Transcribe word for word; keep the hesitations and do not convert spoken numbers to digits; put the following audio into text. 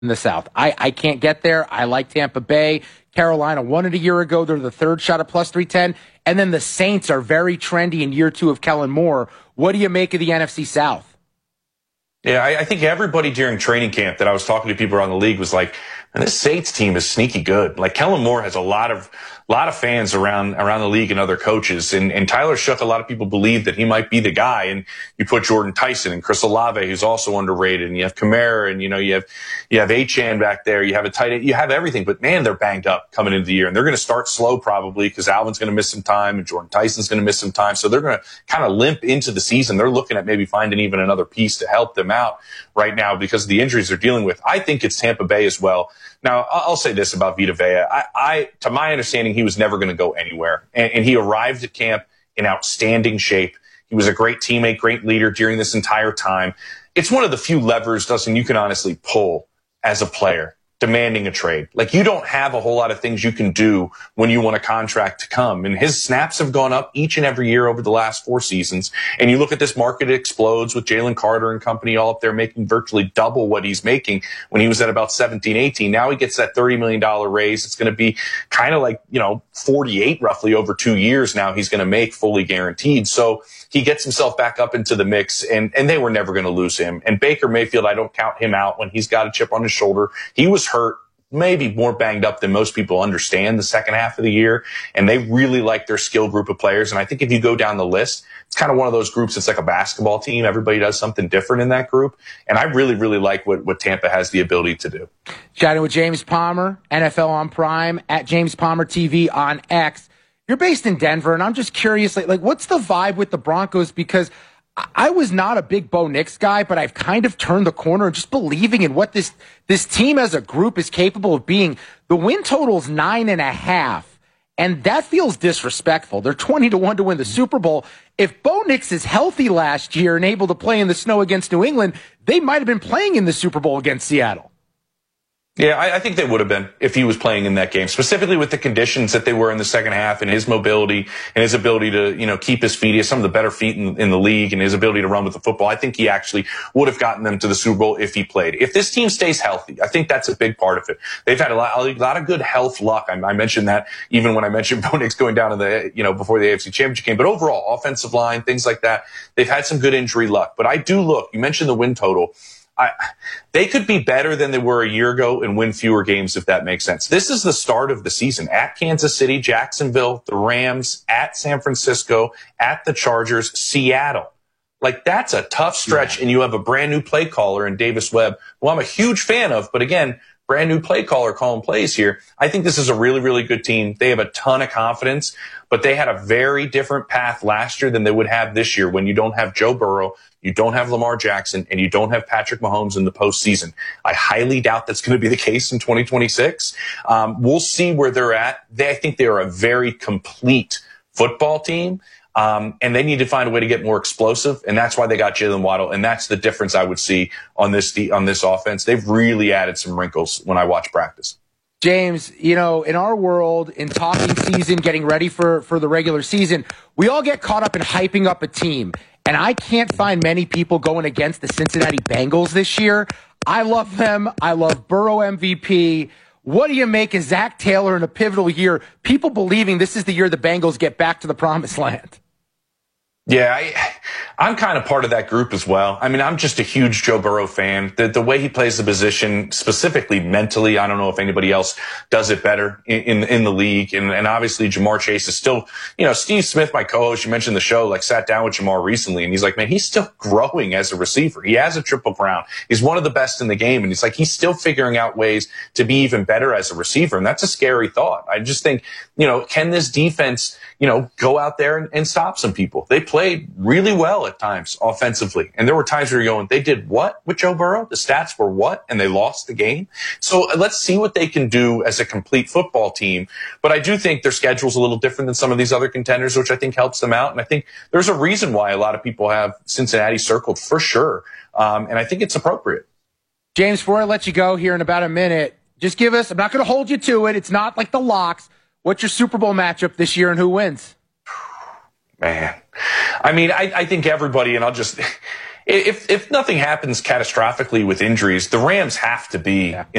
in the South. I, I can't get there. I like Tampa Bay. Carolina won it a year ago. They're the third shot at plus three ten. And then the Saints are very trendy in year two of Kellen Moore. What do you make of the N F C South? Yeah, I, I think everybody during training camp that I was talking to people around the league was like, man, this Saints team is sneaky good. Like Kellen Moore has a lot of lot of fans around around the league and other coaches. And, and Tyler Shough, a lot of people believe that he might be the guy. And you put Jordan Tyson and Chris Olave, who's also underrated, and you have Kamara, and you know you have you have Achane back there. You have a tight end. You have everything. But man, they're banged up coming into the year, and they're going to start slow probably because Alvin's going to miss some time and Jordan Tyson's going to miss some time. So they're going to kind of limp into the season. They're looking at maybe finding even another piece to help them out right now because of the injuries they're dealing with. I think it's Tampa Bay as well. Now, I'll say this about Vita Vea. I, I, to my understanding, he was never going to go anywhere. And, and he arrived at camp in outstanding shape. He was a great teammate, great leader during this entire time. It's one of the few levers, Dustin, you can honestly pull as a player, demanding a trade. Like, you don't have a whole lot of things you can do when you want a contract to come. And his snaps have gone up each and every year over the last four seasons. And you look at this market, it explodes with Jalen Carter and company all up there making virtually double what he's making when he was at about seventeen, eighteen. Now he gets that thirty million dollars raise. It's going to be kind of like, you know, forty-eight roughly over two years now he's going to make fully guaranteed. So he gets himself back up into the mix, and, and they were never going to lose him. And Baker Mayfield, I don't count him out when he's got a chip on his shoulder. He was hurt, maybe more banged up than most people understand the second half of the year, and they really like their skill group of players. And I think if you go down the list, it's kind of one of those groups. It's like a basketball team. Everybody does something different in that group. And I really, really like what, what Tampa has the ability to do. Chatting with James Palmer, N F L on Prime, at James Palmer T V on X. You're based in Denver, and I'm just curious, like, like what's the vibe with the Broncos? Because I was not a big Bo Nix guy, but I've kind of turned the corner and just believing in what this this team as a group is capable of being. The win total is nine and a half, and that feels disrespectful. They're twenty to one to win the Super Bowl. If Bo Nix is healthy last year and able to play in the snow against New England, they might have been playing in the Super Bowl against Seattle. Yeah, I, I think they would have been if he was playing in that game, specifically with the conditions that they were in the second half and his mobility and his ability to, you know, keep his feet. He has some of the better feet in, in the league and his ability to run with the football. I think he actually would have gotten them to the Super Bowl if he played. If this team stays healthy, I think that's a big part of it. They've had a lot, a lot of good health luck. I, I mentioned that even when I mentioned Bo Nix going down in the, you know, before the A F C Championship game. But overall, offensive line, things like that, they've had some good injury luck. But I do look, you mentioned the win total. I, they could be better than they were a year ago and win fewer games, if that makes sense. This is the start of the season. At Kansas City, Jacksonville, the Rams, at San Francisco, at the Chargers, Seattle. Like, that's a tough stretch, yeah. And you have a brand new play caller in Davis Webb, who I'm a huge fan of, but again, brand new play caller calling plays here. I think this is a really, really good team. They have a ton of confidence, but they had a very different path last year than they would have this year when you don't have Joe Burrow, you don't have Lamar Jackson, and you don't have Patrick Mahomes in the postseason. I highly doubt that's going to be the case in twenty twenty-six. Um, we'll see where they're at. They, I think they are a very complete football team. Um, and they need to find a way to get more explosive, and that's why they got Jalen Waddle, and that's the difference I would see on this on this offense. They've really added some wrinkles when I watch practice. James, you know, in our world, in talking season, getting ready for, for the regular season, we all get caught up in hyping up a team, and I can't find many people going against the Cincinnati Bengals this year. I love them. I love Burrow M V P. What do you make of Zach Taylor in a pivotal year? People believing this is the year the Bengals get back to the promised land. Yeah, I, I'm kind of part of that group as well. I mean, I'm just a huge Joe Burrow fan. The, the way he plays the position, specifically mentally, I don't know if anybody else does it better in, in, in the league. And, and obviously, Jamar Chase is still, you know, Steve Smith, my co-host, you mentioned the show, like sat down with Jamar recently, and he's like, man, he's still growing as a receiver. He has a triple crown. He's one of the best in the game. And he's like, he's still figuring out ways to be even better as a receiver. And that's a scary thought. I just think, you know, can this defense, you know, go out there and, and stop some people? They played really well at times offensively. And there were times where you're going, they did what with Joe Burrow? The stats were what? And they lost the game. So let's see what they can do as a complete football team. But I do think their schedule's a little different than some of these other contenders, which I think helps them out. And I think there's a reason why a lot of people have Cincinnati circled for sure. Um, and I think it's appropriate. James, before I let you go here in about a minute, just give us, I'm not going to hold you to it. It's not like the locks. What's your Super Bowl matchup this year and who wins? Man, I mean, I, I think everybody, and I'll just, if if nothing happens catastrophically with injuries, the Rams have to be. Yeah.